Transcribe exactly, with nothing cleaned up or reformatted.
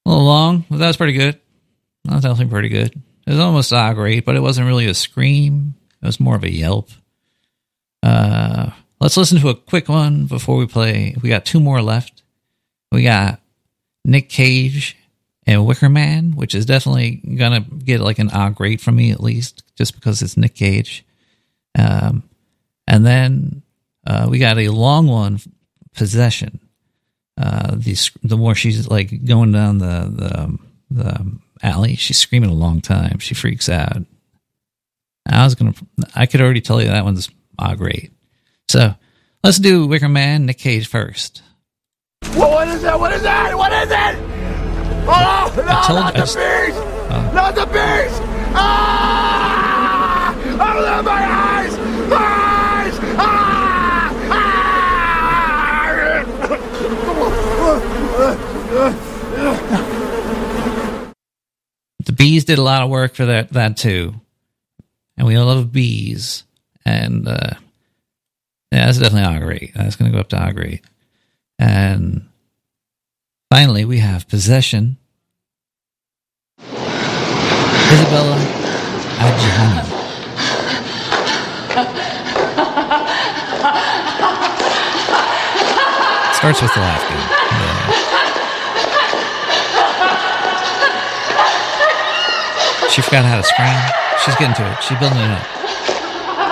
A little long, but that was pretty good. That was definitely pretty good. It was almost ah great, but it wasn't really a scream. It was more of a yelp. Uh, let's listen to a quick one before we play. We got two more left. We got Nick Cage and Wicker Man, which is definitely gonna get like an ah great from me at least, just because it's Nick Cage. Um, and then uh, we got a long one, Possession. Uh, the the more she's like going down the the the alley, she's screaming a long time. She freaks out. I was gonna, I could already tell you that one's ah great. So let's do Wicker Man, Nick Cage first. What, what is that? What is that? What is it? Oh no! I told not you, the beast! Uh, not the beast! Ah! Open my eyes! Eyes! Ah! The bees did a lot of work for that that too, and we love bees. And uh, yeah, that's definitely ah great. That's going to go up to ah great. And finally, we have Possession. Isabella Adjani. Starts with the laugh, dude. Yeah. She forgot how to scream. She's getting to it. She's building it up.